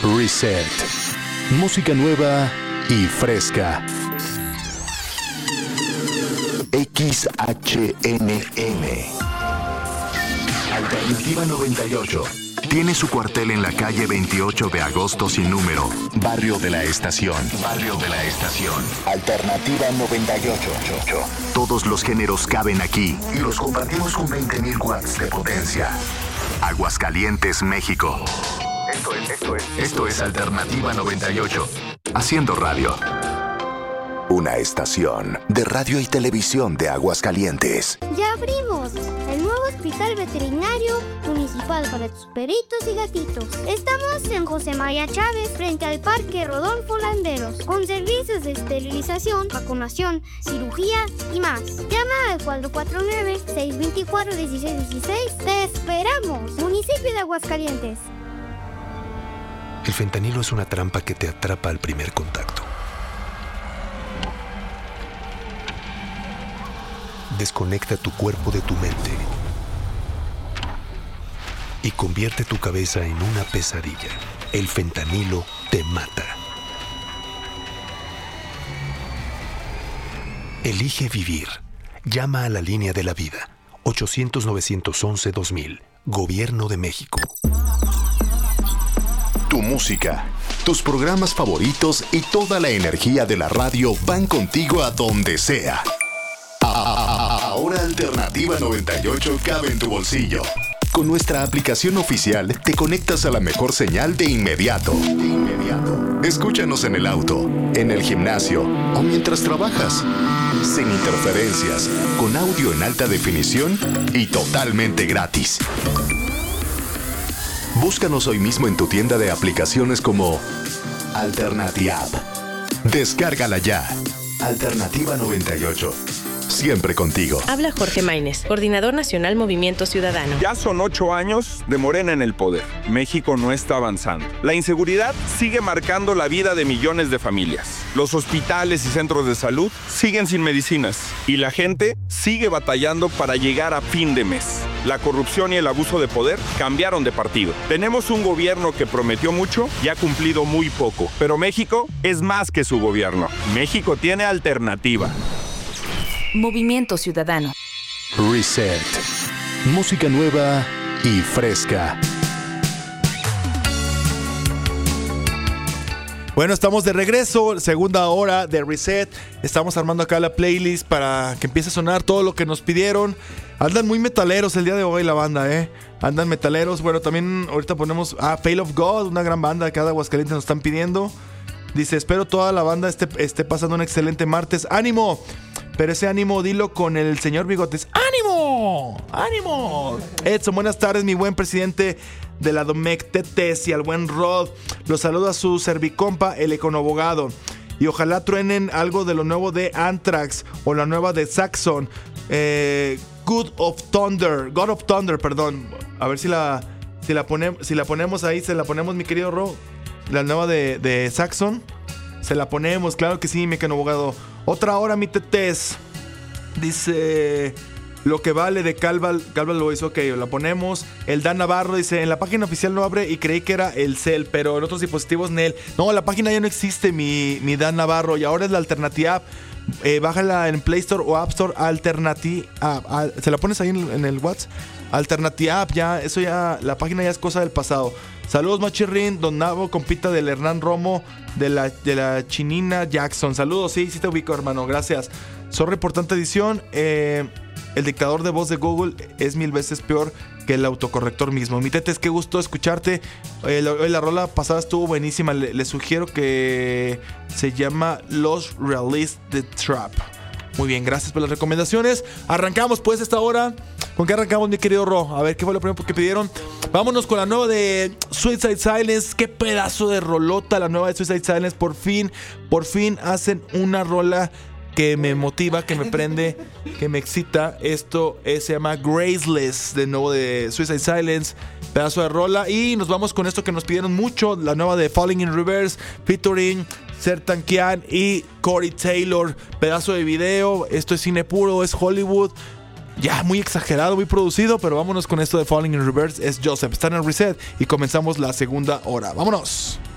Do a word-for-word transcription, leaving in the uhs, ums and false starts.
Reset. Música nueva y fresca. X H N M. Alternativa noventa y ocho. Tiene su cuartel en la calle veintiocho de agosto sin número, Barrio de la Estación. Barrio de la Estación. Alternativa noventa y ocho. Todos los géneros caben aquí y los compartimos con veinte mil watts de potencia. Aguascalientes, México. Esto es, esto es, esto es Alternativa noventa y ocho. Haciendo radio. Una estación de radio y televisión de Aguascalientes. ¡Ya abrimos! El nuevo Hospital Veterinario Municipal para tus perritos y gatitos. Estamos en José María Chávez, frente al Parque Rodolfo Landeros, con servicios de esterilización, vacunación, cirugía y más. Llama al cuatro cuatro nueve, seis dos cuatro, uno seis uno seis. ¡Te esperamos! Municipio de Aguascalientes. El fentanilo es una trampa que te atrapa al primer contacto. Desconecta tu cuerpo de tu mente y convierte tu cabeza en una pesadilla. El fentanilo te mata. Elige vivir. Llama a la línea de la vida. ochocientos, novecientos once, dos mil. Gobierno de México. Tu música, tus programas favoritos y toda la energía de la radio van contigo a donde sea. Ahora Alternativa noventa y ocho cabe en tu bolsillo. Con nuestra aplicación oficial te conectas a la mejor señal de inmediato. De inmediato. Escúchanos en el auto, en el gimnasio o mientras trabajas. Sin interferencias, con audio en alta definición y totalmente gratis. Búscanos hoy mismo en tu tienda de aplicaciones como Alternativa. Descárgala ya. Alternativa noventa y ocho. Siempre contigo. Habla Jorge Maínez, coordinador nacional Movimiento Ciudadano. Ya son ocho años de Morena en el poder. México no está avanzando. La inseguridad sigue marcando la vida de millones de familias. Los hospitales y centros de salud siguen sin medicinas. Y la gente sigue batallando para llegar a fin de mes. La corrupción y el abuso de poder cambiaron de partido. Tenemos un gobierno que prometió mucho y ha cumplido muy poco. Pero México es más que su gobierno. México tiene alternativa. Movimiento Ciudadano. Reset. Música nueva y fresca. Bueno, estamos de regreso, segunda hora de Reset. Estamos armando acá la playlist para que empiece a sonar todo lo que nos pidieron. Andan muy metaleros el día de hoy la banda, ¿eh? Andan metaleros. Bueno, también ahorita ponemos a ah, Fail of God, una gran banda que cada Aguascalientes nos están pidiendo. Dice, espero toda la banda esté, esté pasando un excelente martes. ¡Ánimo! Pero ese ánimo, dilo con el señor Bigotes. ¡Ánimo! ¡Ánimo! Edson, buenas tardes, mi buen presidente de la Domec, Tetes y al buen Rod. Los saludo a su servicompa, el econoabogado. Y ojalá truenen algo de lo nuevo de Anthrax o la nueva de Saxon. Eh, God of Thunder. God of Thunder, perdón. A ver si la, si la, pone, si la ponemos ahí, se la ponemos, mi querido Rod. La nueva de, de Saxon. Se la ponemos, claro que sí, mi econoabogado. Otra hora, mi tetés. Dice, lo que vale de Calval. Calval lo hizo, ok, la ponemos. El Dan Navarro dice, en la página oficial no abre y creí que era el Cell, pero en otros dispositivos Nel. No, la página ya no existe, mi, mi Dan Navarro. Y ahora es la Alternativa. Eh, bájala en Play Store o App Store. Alternativa. Ah, ¿se la pones ahí en, en el WhatsApp? Alternativa, ya, eso ya, la página ya es cosa del pasado. Saludos, Machirrín, Don Nabo, compita del Hernán Romo, de la, de la Chinina Jackson. Saludos, sí, sí te ubico, hermano, gracias. Sorry por tanta edición. Eh, el dictador de voz de Google es mil veces peor que el autocorrector mismo. Mi Tetes, qué gusto escucharte. Eh, la, la rola pasada estuvo buenísima. Le, le sugiero que se llama Los Release the Trap. Muy bien, gracias por las recomendaciones. Arrancamos pues esta hora. ¿Con qué arrancamos, mi querido Ro? A ver, ¿qué fue lo primero que pidieron? Vámonos con la nueva de Suicide Silence. Qué pedazo de rolota la nueva de Suicide Silence. Por fin, por fin hacen una rola que me motiva, que me prende, que me excita. Esto es, se llama Graceless, de nuevo de Suicide Silence. Pedazo de rola. Y nos vamos con esto que nos pidieron mucho. La nueva de Falling in Reverse, featuring Sertan Kian y Corey Taylor. Pedazo de video. Esto es cine puro, es Hollywood. Ya muy exagerado, muy producido, pero vámonos con esto de Falling in Reverse. Es Joseph, está en el Reset y comenzamos la segunda hora. ¡Vámonos!